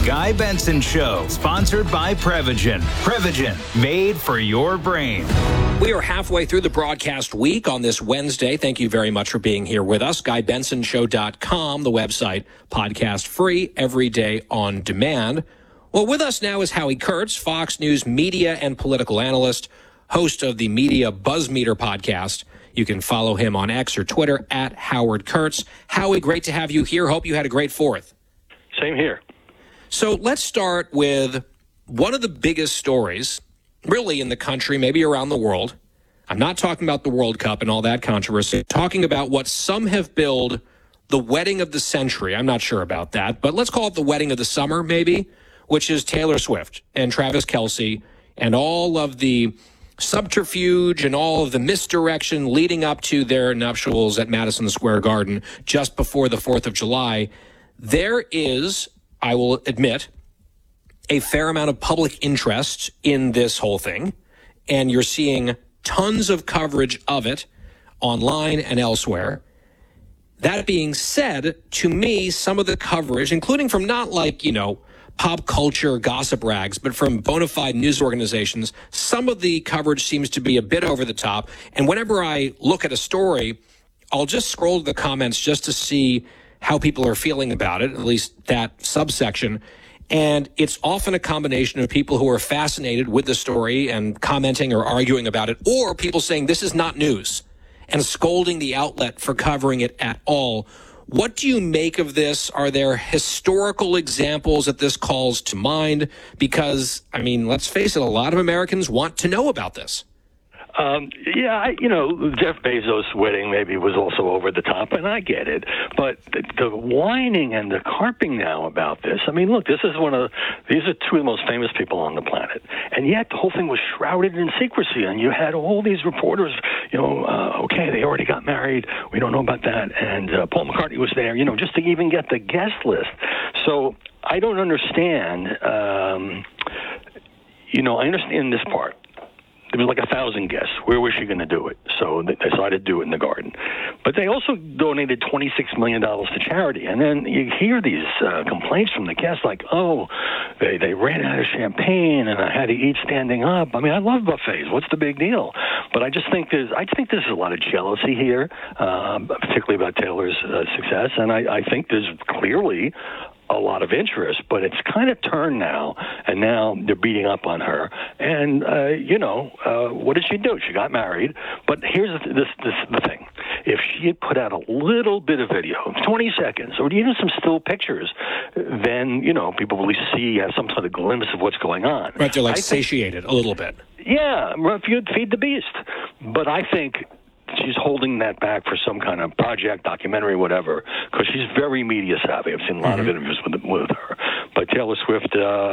Guy Benson Show, sponsored by Prevagen. Prevagen, made for your brain. We are halfway through the broadcast week on this Wednesday. Thank you very much for being here with us. GuyBensonShow.com, the website, podcast free, every day on demand. Well, with us now is Howie Kurtz, Fox News media and political analyst, host of the Media Buzz Meter podcast. You can follow him on X or Twitter at Howard Kurtz. Howie, great to have you here. Hope you had a great 4th. Same here. So let's start with one of the biggest stories, really, in the country, maybe around the world. I'm not talking about the World Cup and all that controversy. Talking about what some have billed the wedding of the century. I'm not sure about that, but let's call it the wedding of the summer, maybe, which is Taylor Swift and Travis Kelce and all of the subterfuge and all of the misdirection leading up to their nuptials at Madison Square Garden just before the 4th of July. There is, I will admit, a fair amount of public interest in this whole thing, and you're seeing tons of coverage of it online and elsewhere. That being said, to me, some of the coverage, including from not like, pop culture gossip rags, but from bona fide news organizations, some of the coverage seems to be a bit over the top. And whenever I look at a story, I'll just scroll to the comments just to see how people are feeling about it, at least that subsection. And it's often a combination of people who are fascinated with the story and commenting or arguing about it, or people saying this is not news and scolding the outlet for covering it at all. What do you make of this? Are there historical examples that this calls to mind? Because, let's face it, a lot of Americans want to know about this. Jeff Bezos' wedding maybe was also over the top, and I get it. But the whining and the carping now about this, look, these are two of the most famous people on the planet. And yet the whole thing was shrouded in secrecy, and you had all these reporters, okay, they already got married. We don't know about that. And Paul McCartney was there, just to even get the guest list. So I don't understand. I understand this part. There was like 1,000 guests. Where was she going to do it? So they decided to do it in the garden. But they also donated $26 million to charity. And then you hear these complaints from the guests like, they ran out of champagne and I had to eat standing up. I love buffets. What's the big deal? But I think there's a lot of jealousy here, particularly about Taylor's success. And I think there's clearly a lot of interest, but it's kind of turned now, and now they're beating up on her. And, what did she do? She got married. But here's the thing. If she had put out a little bit of video, 20 seconds, or even some still pictures, then, people will have some sort of glimpse of what's going on. Right, they're satiated a little bit. Yeah, feed the beast. But I think she's holding that back for some kind of project, documentary, whatever, because she's very media savvy. I've seen a lot of interviews with her. But Taylor Swift,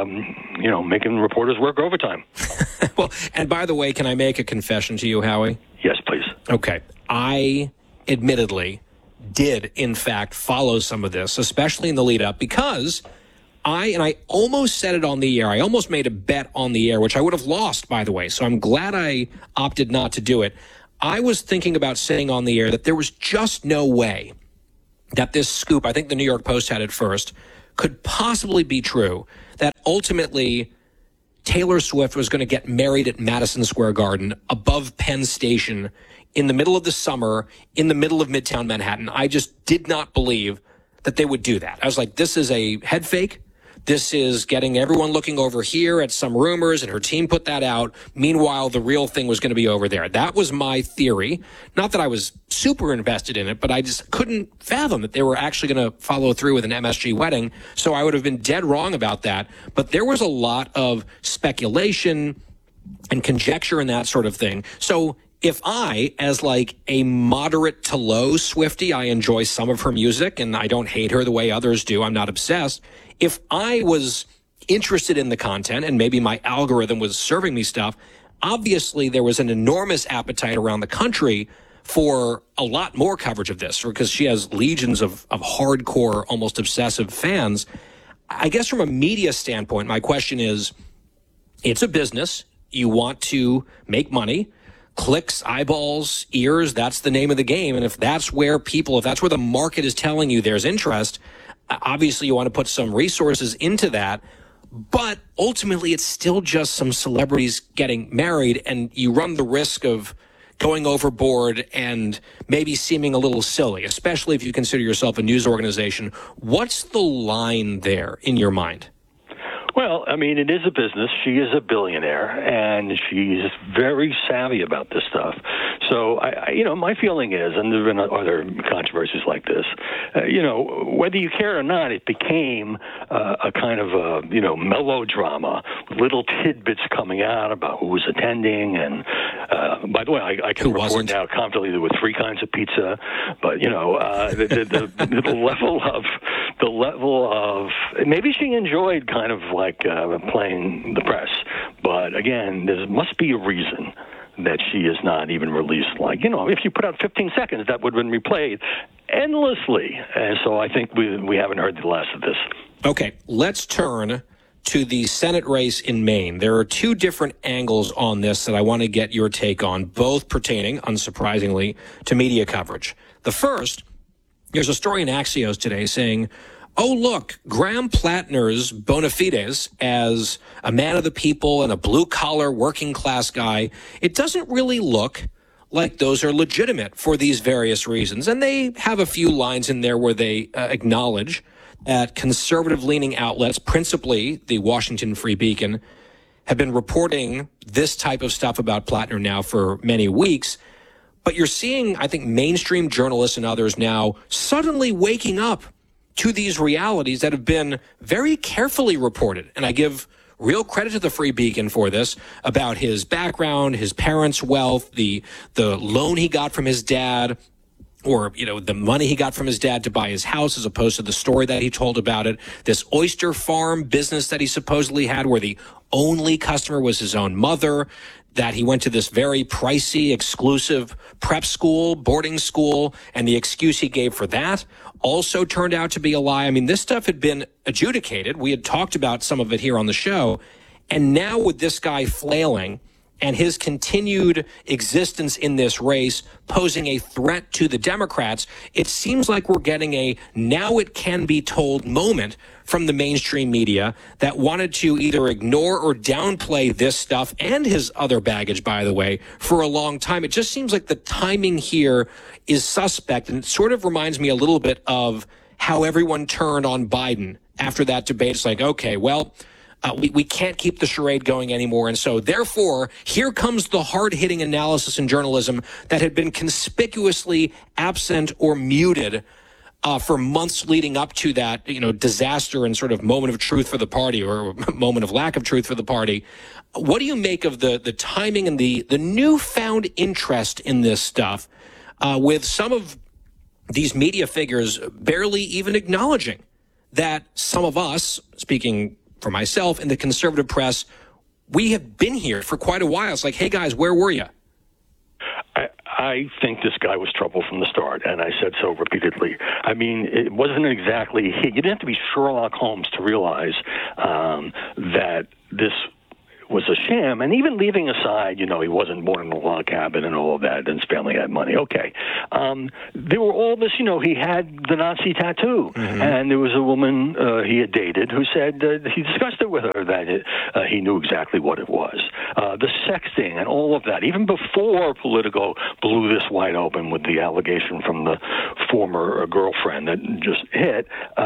making reporters work overtime. Well, and by the way, can I make a confession to you, Howie? Yes, please. Okay. I admittedly did, in fact, follow some of this, especially in the lead up, because I almost said it on the air. I almost made a bet on the air, which I would have lost, by the way. So I'm glad I opted not to do it. I was thinking about saying on the air that there was just no way that this scoop, I think the New York Post had it first, could possibly be true, that ultimately Taylor Swift was going to get married at Madison Square Garden above Penn Station in the middle of the summer, in the middle of Midtown Manhattan. I just did not believe that they would do that. I was like, this is a head fake. This is getting everyone looking over here at some rumors, and her team put that out. Meanwhile, the real thing was going to be over there. That was my theory. Not that I was super invested in it, but I just couldn't fathom that they were actually going to follow through with an MSG wedding. So I would have been dead wrong about that. But there was a lot of speculation and conjecture and that sort of thing. So if I, as a moderate to low Swiftie, I enjoy some of her music and I don't hate her the way others do. I'm not obsessed. If I was interested in the content and maybe my algorithm was serving me stuff, obviously there was an enormous appetite around the country for a lot more coverage of this, because she has legions of hardcore, almost obsessive fans. I guess from a media standpoint, my question is, it's a business. You want to make money. Clicks, eyeballs, ears, that's the name of the game. And if that's where the market is telling you there's interest, Obviously, you want to put some resources into that. But ultimately, it's still just some celebrities getting married, and you run the risk of going overboard and maybe seeming a little silly, especially if you consider yourself a news organization. What's the line there in your mind? Well, I mean, it is a business. She is a billionaire, and she's very savvy about this stuff. So, my feeling is, and there have been other controversies like this, whether you care or not, it became a kind of a, melodrama, little tidbits coming out about who was attending. And, by the way, I can report now confidently there were 3 kinds of pizza. But, the level of maybe she enjoyed kind of like playing the press. But again, there must be a reason that she is not even released. If you put out 15 seconds, that would have been replayed endlessly. And so I think we haven't heard the last of this. Okay, let's turn to the Senate race in Maine. There are 2 different angles on this that I want to get your take on, both pertaining, unsurprisingly, to media coverage. The first, there's a story in Axios today saying, oh, look, Graham Plattner's bona fides as a man of the people and a blue-collar working-class guy, it doesn't really look like those are legitimate for these various reasons. And they have a few lines in there where they acknowledge that conservative-leaning outlets, principally the Washington Free Beacon, have been reporting this type of stuff about Plattner now for many weeks. But you're seeing, I think, mainstream journalists and others now suddenly waking up to these realities that have been very carefully reported. And I give real credit to the Free Beacon for this, about his background, his parents' wealth, the loan he got from his dad, or, the money he got from his dad to buy his house, as opposed to the story that he told about it. This oyster farm business that he supposedly had, where the only customer was his own mother, that he went to this very pricey, exclusive prep school, boarding school, and the excuse he gave for that also turned out to be a lie. I mean, this stuff had been adjudicated. We had talked about some of it here on the show. And now with this guy flailing and his continued existence in this race posing a threat to the Democrats, it seems like we're getting a now it can be told moment from the mainstream media that wanted to either ignore or downplay this stuff and his other baggage, by the way, for a long time. It just seems like the timing here is suspect, and it sort of reminds me a little bit of how everyone turned on Biden after that debate. It's like, okay, well, we can't keep the charade going anymore. And so, therefore, here comes the hard-hitting analysis in journalism that had been conspicuously absent or muted for months leading up to that, disaster and sort of moment of truth for the party, or moment of lack of truth for the party. What do you make of the timing and the newfound interest in this stuff, with some of these media figures barely even acknowledging that some of us, speaking for myself in the conservative press, we have been here for quite a while. It's like, hey, guys, where were you? I think this guy was trouble from the start, and I said so repeatedly. I mean, it wasn't exactly – you didn't have to be Sherlock Holmes to realize that this was a sham. And even leaving aside, he wasn't born in a log cabin and all of that, and his family had money. Okay. There were all this, he had the Nazi tattoo. Mm-hmm. And there was a woman he had dated who said he discussed it with her that he knew exactly what it was. The sexting and all of that, even before Politico blew this wide open with the allegation from the former girlfriend that just hit,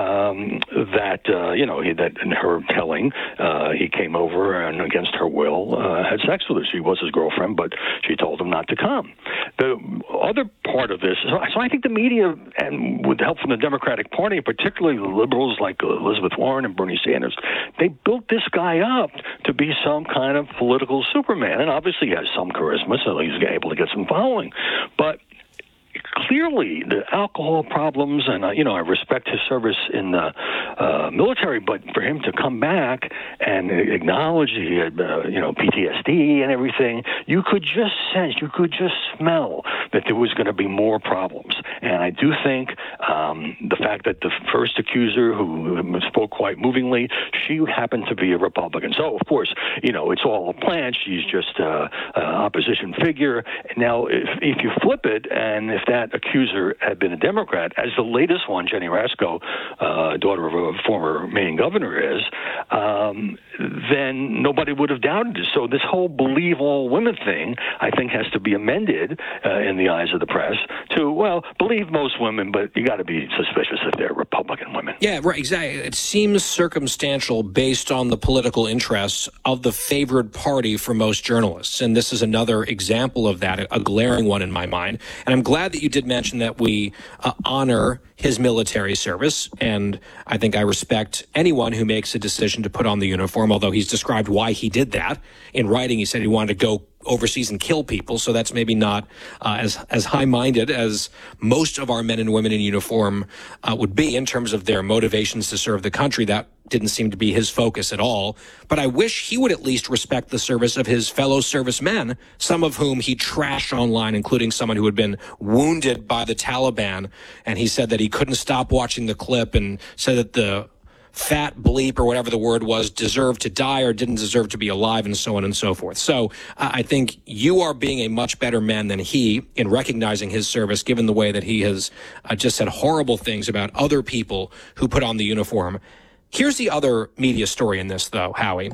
that in her telling, he came over and against her will had sex with her. She was his girlfriend, but she told him not to come. The other part of this, so I think the media, and with help from the Democratic Party, particularly the liberals like Elizabeth Warren and Bernie Sanders, they built this guy up to be some kind of political Superman, and obviously he has some charisma, so he's able to get some following. But clearly, the alcohol problems, and I respect his service in the military, but for him to come back and acknowledge he had, PTSD and everything, you could just sense, you could just smell that there was going to be more problems. And I do think the fact that the first accuser, who spoke quite movingly, she happened to be a Republican. So, of course, it's all a plan. She's just an opposition figure. Now, if you flip it, and if that accuser had been a Democrat, as the latest one, Jenny Rasko, daughter of a former Maine governor, is, then nobody would have doubted it. So this whole believe all women thing, I think, has to be amended in the eyes of the press to, well, believe most women, but you got to be suspicious if they're Republican women. Yeah, right, exactly. It seems circumstantial based on the political interests of the favored party for most journalists. And this is another example of that, a glaring one in my mind. And I'm glad that you did mention that we honor his military service. And I think I respect anyone who makes a decision to put on the uniform, although he's described why he did that. In writing, he said he wanted to go overseas and kill people, so that's maybe not as high-minded as most of our men and women in uniform would be in terms of their motivations to serve the country. That didn't seem to be his focus at all. But I wish he would at least respect the service of his fellow servicemen, some of whom he trashed online, including someone who had been wounded by the Taliban. And he said that he couldn't stop watching the clip and said that the fat bleep or whatever the word was deserved to die or didn't deserve to be alive, and so on and so forth. So I think you are being a much better man than he in recognizing his service, given the way that he has just said horrible things about other people who put on the uniform. Here's the other media story in this, though, Howie.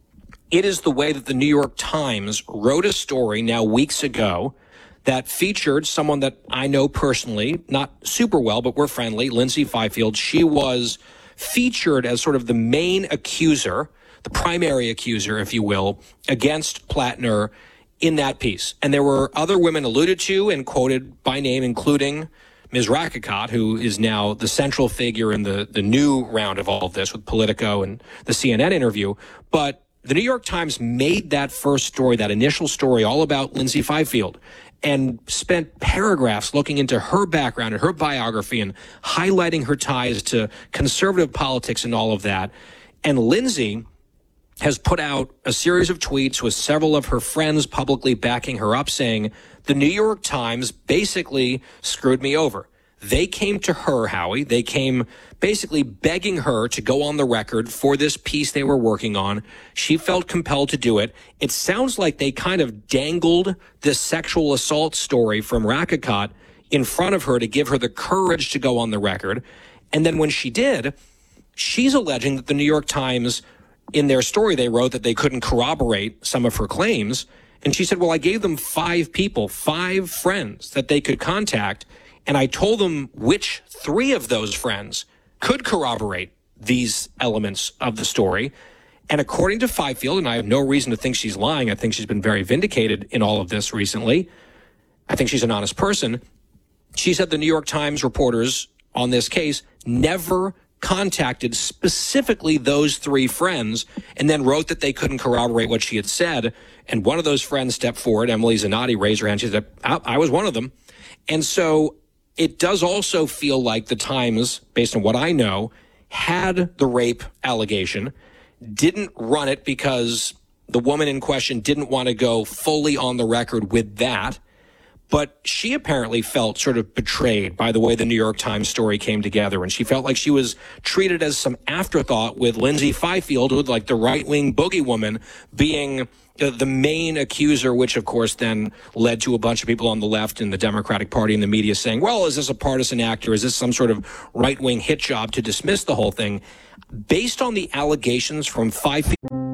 It is the way that the New York Times wrote a story now weeks ago that featured someone that I know personally, not super well, but we're friendly, Lindsay Fifield. She was featured as sort of the main accuser, the primary accuser, if you will, against Plattner in that piece. And there were other women alluded to and quoted by name, including Ms. Rakicot, who is now the central figure in the new round of all of this with Politico and the CNN interview. But the New York Times made that first story, that initial story, all about Lindsay Fifield, and spent paragraphs looking into her background and her biography and highlighting her ties to conservative politics and all of that. And Lindsay has put out a series of tweets with several of her friends publicly backing her up, saying, the New York Times basically screwed me over. They came to her, Howie. They came basically begging her to go on the record for this piece they were working on. She felt compelled to do it. It sounds like they kind of dangled this sexual assault story from Rakicot in front of her to give her the courage to go on the record. And then when she did, she's alleging that the New York Times, in their story, they wrote that they couldn't corroborate some of her claims. And she said, well, I gave them 5 people, 5 friends that they could contact. And I told them which 3 of those friends could corroborate these elements of the story. And according to Fifield, and I have no reason to think she's lying, I think she's been very vindicated in all of this recently. I think she's an honest person. She said the New York Times reporters on this case never contacted specifically those 3 friends and then wrote that they couldn't corroborate what she had said. And one of those friends stepped forward. Emily Zanotti raised her hand. She said, I was one of them. And so it does also feel like the Times, based on what I know, had the rape allegation, didn't run it because the woman in question didn't want to go fully on the record with that. But she apparently felt sort of betrayed by the way the New York Times story came together. And she felt like she was treated as some afterthought, with Lindsay Fifield, with like the right-wing boogie woman, being the main accuser, which of course then led to a bunch of people on the left in the Democratic Party and the media saying, well, is this a partisan act, or is this some sort of right-wing hit job to dismiss the whole thing? Based on the allegations from Fifield,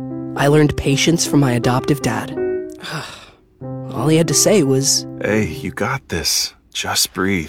I learned patience from my adoptive dad. All he had to say was, hey, you got this. Just breathe.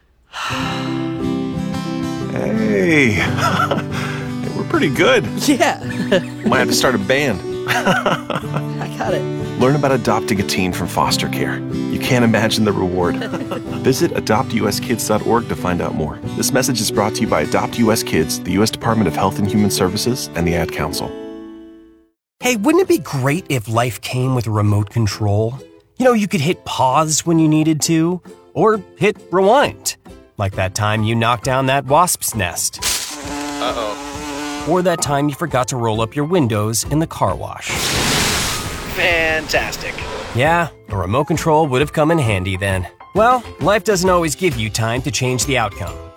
Hey, we're pretty good. yeah. Might have to start a band. I got it. Learn about adopting a teen from foster care. You can't imagine the reward. Visit adoptuskids.org to find out more. This message is brought to you by Adopt US Kids, the U.S. Department of Health and Human Services, and the Ad Council. Hey, wouldn't it be great if life came with a remote control? You know, you could hit pause when you needed to, or hit rewind. Like that time you knocked down that wasp's nest. Uh-oh. Or that time you forgot to roll up your windows in the car wash. Fantastic. Yeah, a remote control would have come in handy then. Well, life doesn't always give you time to change the outcome.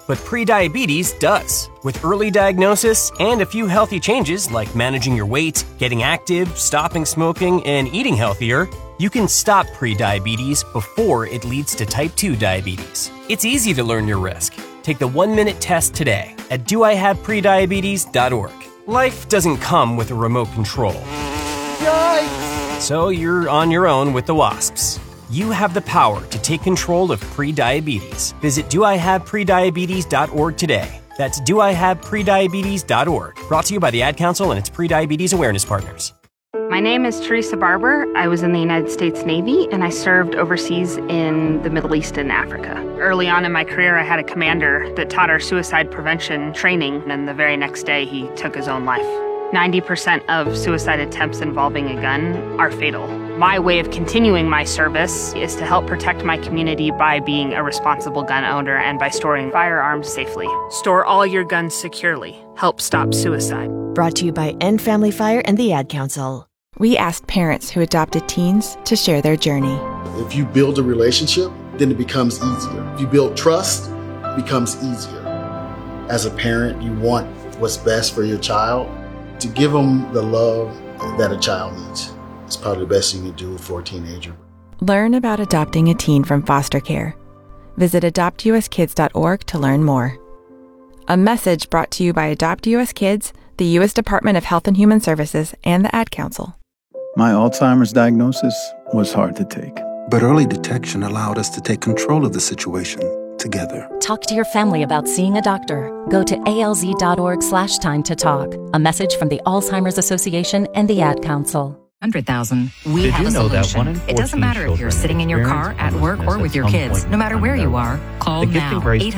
but prediabetes does. With early diagnosis and a few healthy changes like managing your weight, getting active, stopping smoking, and eating healthier, you can stop prediabetes before it leads to type 2 diabetes. It's easy to learn your risk. Take the 1-minute test today at doihaveprediabetes.org. Life doesn't come with a remote control. Yikes! So you're on your own with the wasps. You have the power to take control of prediabetes. Visit doihaveprediabetes.org today. That's doihaveprediabetes.org. Brought to you by the Ad Council and its Prediabetes Awareness Partners. My name is Teresa Barber. I was in the United States Navy, and I served overseas in the Middle East and Africa. Early on in my career, I had a commander that taught our suicide prevention training, and the very next day, he took his own life. 90% of suicide attempts involving a gun are fatal. My way of continuing my service is to help protect my community by being a responsible gun owner and by storing firearms safely. Store all your guns securely. Help stop suicide. Brought to you by End Family Fire and the Ad Council. We asked parents who adopted teens to share their journey. If you build a relationship, then it becomes easier. If you build trust, it becomes easier. As a parent, you want what's best for your child. To give them the love that a child needs. It's probably the best you can do for a teenager. Learn about adopting a teen from foster care. Visit adoptuskids.org to learn more. A message brought to you by Adopt US Kids, the U.S. Department of Health and Human Services, and the Ad Council. My Alzheimer's diagnosis was hard to take. But early detection allowed us to take control of the situation together. Talk to your family about seeing a doctor. Go to alz.org/time to talk. A message from the Alzheimer's Association and the Ad Council. 100,000. We have a solution. It doesn't matter if you're sitting in your car, at work, or with your kids. No matter where you are, call now.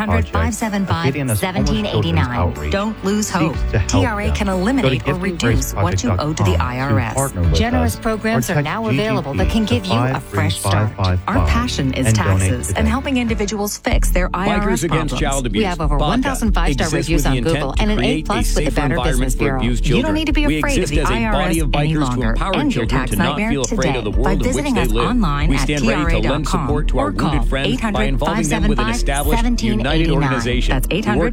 800-575-1789. Don't lose hope. TRA can eliminate or reduce what you owe to the IRS. Generous programs are now available that can give you a fresh start. Our passion is taxes and helping individuals fix their IRS problems. We have over 1,000 5-star reviews on Google and an A+ with the Better Business Bureau. You don't need to be afraid of the IRS any longer. Your tax nightmare today by visiting us online at TRA.com or call 800-575-1789. That's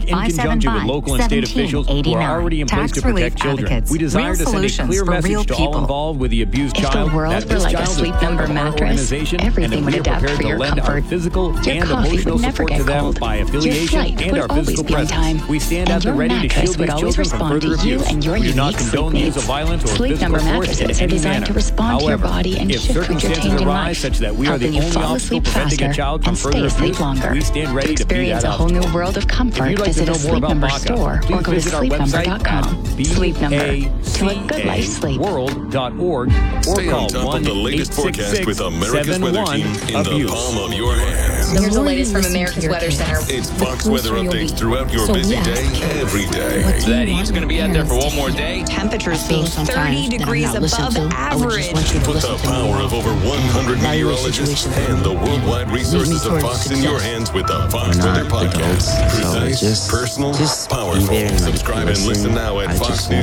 800-575-1789. Tax Relief Advocates. Real solutions for real people. If the world were like a Sleep Number mattress, everything would adapt for your comfort. Your coffee would never get cold. Your flight would always be on time. And your mattress would always respond to you and your unique sleep needs. Sleep Number mattresses are designed to respond to your body and shift with your changing life, helping you fall asleep faster and stay asleep longer. To experience a whole new world of comfort, visit a Sleep Number store or go to sleepnumber.com. Sleep Number, to a good life sleep. World.org or call 1-866-711 with America's Weather Team in the palm of your hands. Here's the latest from America's Weather Center. It's Fox weather updates throughout your busy day, every day. That heat's going to be out there for one more day. Temperatures being 30 degrees above average. Put the power of over 100 meteorologists and the worldwide resources of Fox in your hands with the Fox Weather Podcast. Precise, personal, powerful. Subscribe and listen now at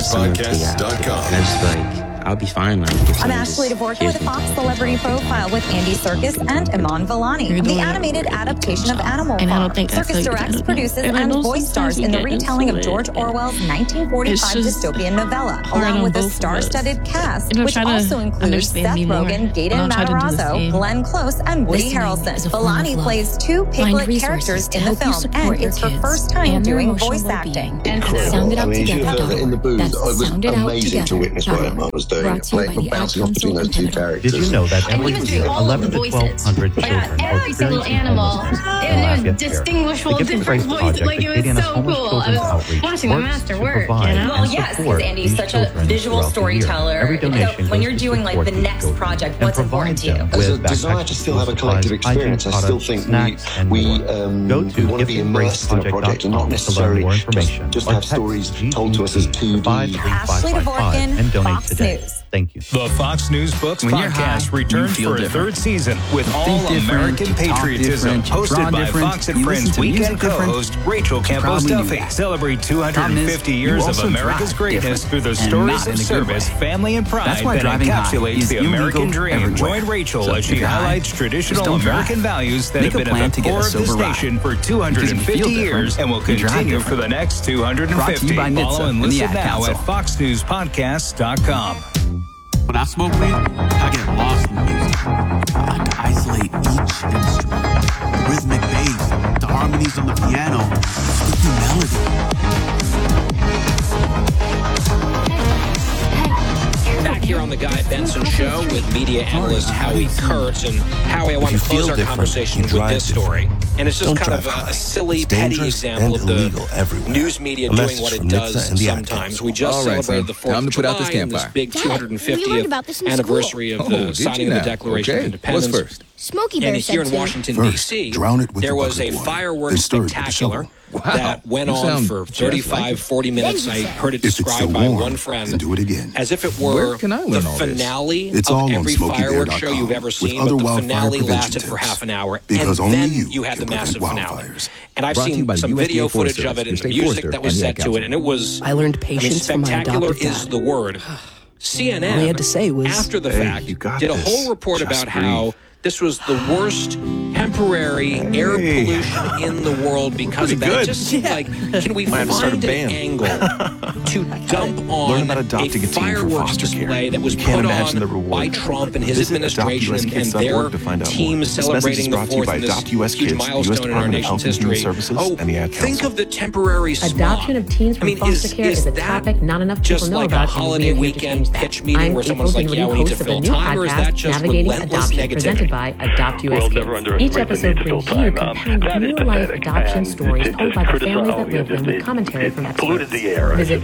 foxnewspodcast.com. I'll be fine. I'm Ashley Dvorkin with Fox Celebrity Profile with Andy Serkis and Iman Vellani. The animated adaptation of Animal Farm. Serkis directs, produces, and voice stars in the retelling of George Orwell's 1945 dystopian novella, along with a star-studded cast, which also includes Seth Rogen, Gaten Matarazzo, Glenn Close, and Woody Harrelson. Vellani plays two Piglet characters in the film, and it's her first time doing voice acting. Incredible. I mean, in the booth, it was amazing to witness what Emma was doing. Bouncing off between those two characters. Did you know that every year 11 to 1,200 children every single animal, it was distinguishable, different voices. Like, it was so cool. I was watching my master work, you know? Well, yes, because Andy's such a visual storyteller. So when you're doing like the next project, what's important to you? There's a desire to still have a collective experience. I still think we want to be immersed in a project and not necessarily just have stories told to us as 2D. Ashley Dvorkin, Fox News. Thank you. The Fox News Books podcast returns for a third season with all-American patriotism. Hosted by Fox and Friends weekend co-host Rachel Campos Duffy. Celebrate 250 years of America's greatness through the stories of service, family, and pride that encapsulates the American dream. Join Rachel as she highlights traditional American values that have been at the core of this nation for 250 years and will continue for the next 250. Follow and listen now at foxnewspodcast.com. When I smoke weed, I get lost in the music. I like to isolate each instrument. The rhythmic bass, the harmonies on the piano, sticky melody. Back here on the Guy Benson Show with media analyst Howie Kurtz. And Howie, I want to close our conversation with this story. And it's just kind of a silly, petty example of the news media doing what it does sometimes. We just celebrated the 4th of July and this big 250th anniversary of the signing of the Declaration of Independence. What's first? Smokey Bear and here in Washington, D.C., there was a fireworks spectacular that went on for 35, 40 minutes. I heard it described by one friend as if it were the finale of every fireworks show you've ever seen, but the finale lasted for half an hour, and then you had the massive finale. And I've seen some video footage of it and the music that was set to it, and it was, I learned patience from my spectacular adopted is dad. the word. CNN, All he had to say was, after the fact, did a whole report about how this was the worst temporary air pollution in the world because of that. It just seemed like, can we find an angle to dump on a fireworks display that was put on by Trump and his administration and their team celebrating the 4th and this huge milestone in our nation's history? Oh, think of the temporary smog. Adoption of teens from foster care is a topic not enough people know about. Just like a holiday weekend pitch meeting where someone's like, yeah, we need to fill time, or is that just relentless negativity? By Adopt US Kids. Each episode brings you compelling real-life adoption stories told by the families that live them with commentary from experts. Visit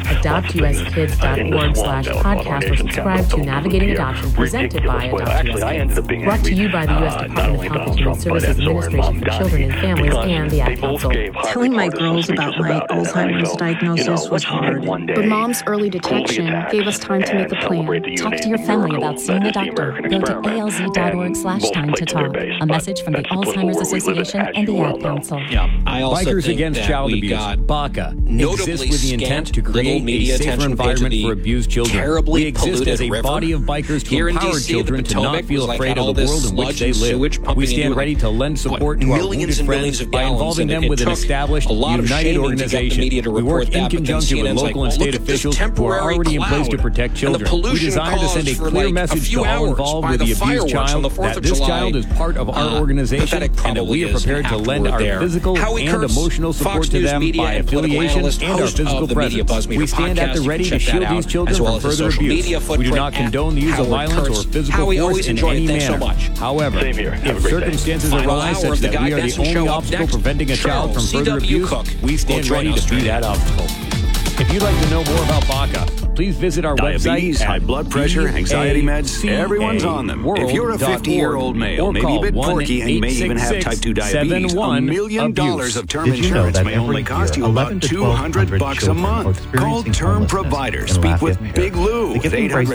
adoptuskids.org/podcast or subscribe to Navigating Adoption presented by Adopt US Kids. Brought to you by the U.S. Department of Health and Human Services Administration for Children and Families and the Ad Council. Telling my girls about my Alzheimer's diagnosis was hard. But Mom's early detection gave us time to make a plan. Talk to your family about seeing a doctor. Go to alz.org/time to talk. A message from the Alzheimer's Association and the Ad Council. Yeah, I also Bikers think Against that Child we Abuse, got BACA, notably exists with the intent to create a safer environment for abused children. Terribly We exist as a polluted body of river. bikers to Here in empower DC, children the to not Potomac feel was like afraid had all of the this world in which sludge they and live. sewage pumping We stand into ready to lend support to our millions wounded and friends millions of by gallons, involving and them it with an took established, a lot of united shaming to get the organization. media to We report work that, in but then conjunction with CNN's local like, and look state at this officials who are temporary already in place to cloud. protect And the children. We pollution desire to send a caused for clear like a message few to all hours involved by with the the abused fireworks on child the 4th that of this July. child is part of our organization Pathetic and that probably we are is prepared to after lend we're our there. physical Howie and Kurtz, emotional support Fox to News them media by and political affiliation analyst, and our host physical of the Media presence. Buzzmeter We stand at podcast. the You ready can to check shield that these out, children as well from as his further social abuse. media We do footprint not at condone the use of Howard violence Kurtz. or physical Howie, force always in enjoy it. any Thanks so manner. much. However, Same here. Have if a great day. circumstances Final arise hour such of the that Guy we are the Benson only Show up obstacle next. preventing a child from further CW abuse, Cook we stand will join ready us to be today. that obstacle. If you'd like to know more about BACA, please visit our Diabetes, website high blood pressure, anxiety meds, everyone's on them. If you're a 50-year-old male, maybe a bit quirky, and may even have type 2 diabetes, $1 million of term insurance may only cost you about $200 a month. Call Term Provider. Speak with Big Lou at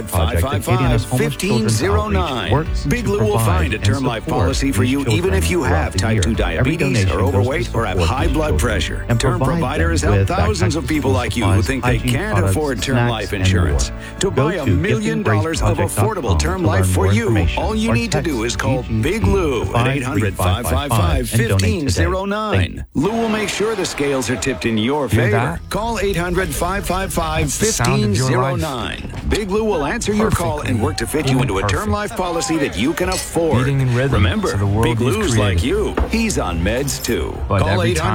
800-555-1509. Big Lou will find a term life policy for you even if you have type 2 diabetes, are overweight, or have high blood pressure. Term Provider has helped thousands of people like you who think they can't afford term life insurance. To buy $1 million of affordable term life for you, all you need to do is call Big Lou at 800-555-1509. Lou will make sure the scales are tipped in your favor. Call 800-555-1509. Big Lou will answer your call and work to fit you into a term life policy that you can afford. Remember, Big Lou's like you. He's on meds too. Call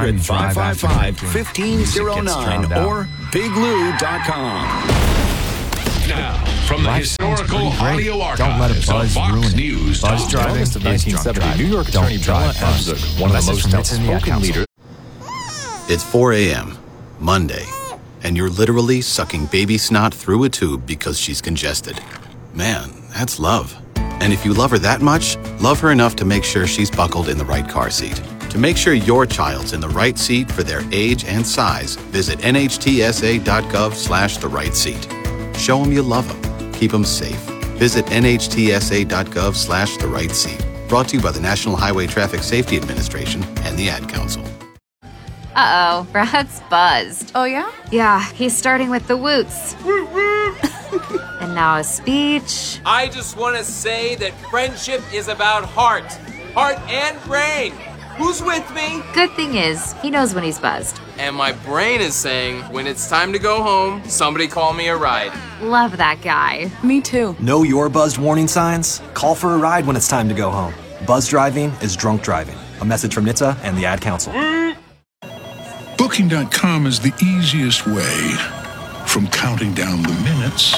800-555-1509 or BigLou.com. Now, from the historical audio Don't let a archives of buzz Fox ruin it. News. Buzz driving is drunk driving. New York Attorney Bella Abzug, one of the most outspoken leaders. It's 4 a.m., Monday, and you're literally sucking baby snot through a tube because she's congested. Man, that's love. And if you love her that much, love her enough to make sure she's buckled in the right car seat. To make sure your child's in the right seat for their age and size, visit nhtsa.gov/the right seat. Show them you love them. keep them safe. Visit nhtsa.gov/the-right-seat. Brought to you by the National Highway Traffic Safety Administration and the Ad Council. Uh-oh, Brad's buzzed. Oh, yeah? Yeah, he's starting with the woots. And now a speech. I just want to say that friendship is about heart and brain. Who's with me? Good thing is, he knows when he's buzzed. And my brain is saying, when it's time to go home, somebody call me a ride. Love that guy. Me too. Know your buzzed warning signs? Call for a ride when it's time to go home. Buzz driving is drunk driving. A message from NHTSA and the Ad Council. Booking.com is the easiest way from counting down the minutes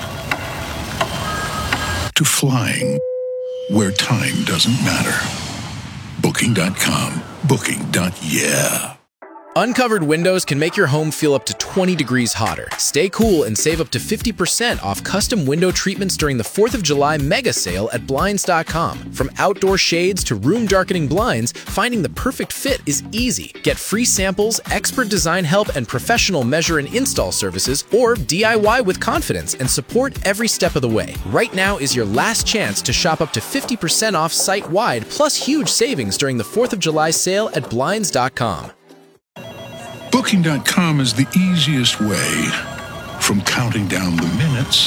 to flying where time doesn't matter. Booking.com. Booking.yeah. Uncovered windows can make your home feel up to 20 degrees hotter. Stay cool and save up to 50% off custom window treatments during the 4th of July mega sale at Blinds.com. From outdoor shades to room darkening blinds, finding the perfect fit is easy. Get free samples, expert design help, and professional measure and install services, or DIY with confidence and support every step of the way. Right now is your last chance to shop up to 50% off site-wide, plus huge savings during the 4th of July sale at Blinds.com. Booking.com is the easiest way from counting down the minutes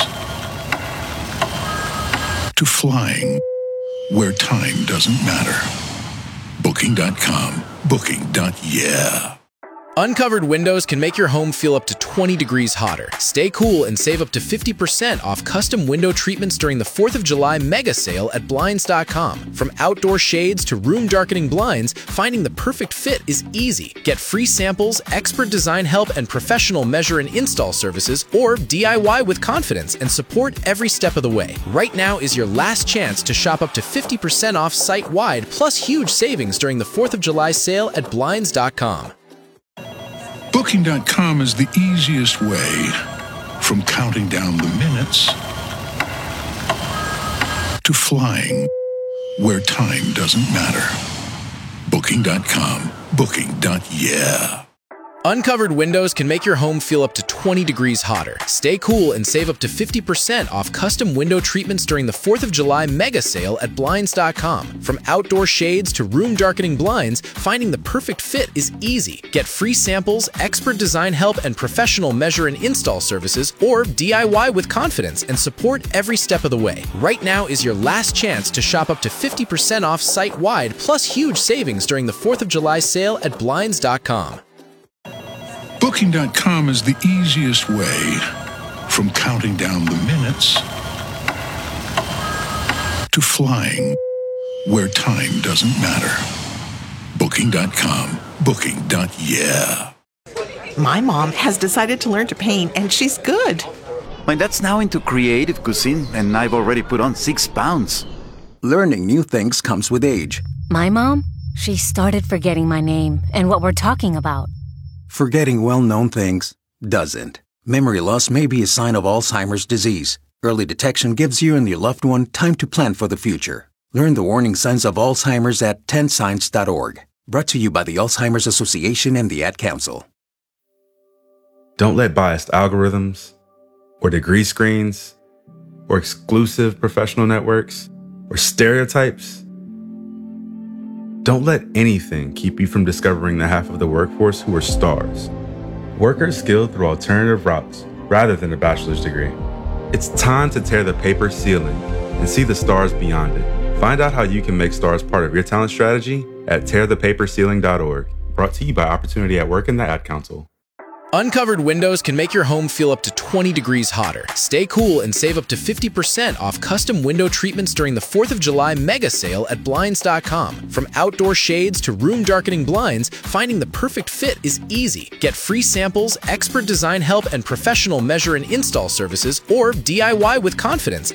to flying where time doesn't matter. Booking.com. Booking.yeah. Uncovered windows can make your home feel up to 20 degrees hotter. Stay cool and save up to 50% off custom window treatments during the 4th of July mega sale at Blinds.com. From outdoor shades to room darkening blinds, finding the perfect fit is easy. Get free samples, expert design help, and professional measure and install services, or DIY with confidence and support every step of the way. Right now is your last chance to shop up to 50% off site-wide, plus huge savings during the 4th of July sale at Blinds.com. Booking.com is the easiest way from counting down the minutes to flying where time doesn't matter. Booking.com. Booking.yeah. Uncovered windows can make your home feel up to 20 degrees hotter. Stay cool and save up to 50% off custom window treatments during the 4th of July mega sale at Blinds.com. From outdoor shades to room darkening blinds, finding the perfect fit is easy. Get free samples, expert design help, and professional measure and install services, or DIY with confidence and support every step of the way. Right now is your last chance to shop up to 50% off site-wide, plus huge savings during the 4th of July sale at Blinds.com. Booking.com is the easiest way from counting down the minutes to flying where time doesn't matter. Booking.com. Booking.yeah. My mom has decided to learn to paint, and she's good. My dad's now into creative cuisine, and I've already put on 6 pounds. Learning new things comes with age. My mom, she started forgetting my name and what we're talking about. Forgetting well-known things doesn't. Memory loss may be a sign of Alzheimer's disease. Early detection gives you and your loved one time to plan for the future. Learn the warning signs of Alzheimer's at 10signs.org. Brought to you by the Alzheimer's Association and the Ad Council. Don't let biased algorithms, or degree screens, or exclusive professional networks, or stereotypes. Don't let anything keep you from discovering the half of the workforce who are stars. Workers skilled through alternative routes rather than a bachelor's degree. It's time to tear the paper ceiling and see the stars beyond it. Find out how you can make stars part of your talent strategy at tearthepaperceiling.org. Brought to you by Opportunity at Work and the Ad Council. Uncovered windows can make your home feel up to 20 degrees hotter. Stay cool and save up to 50% off custom window treatments during the 4th of July mega sale at Blinds.com. From outdoor shades to room darkening blinds, finding the perfect fit is easy. Get free samples, expert design help, and professional measure and install services, or DIY with confidence